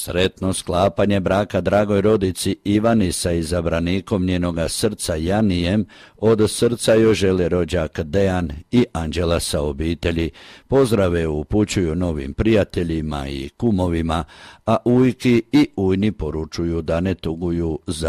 Sretno sklapanje braka dragoj rodici Ivani sa izabranikom njenoga srca Janijem, od srca joj žele rođak Dejan i Anđela sa obitelji. Pozdrave upućuju novim prijateljima i kumovima, a ujki i ujni poručuju da ne tuguju za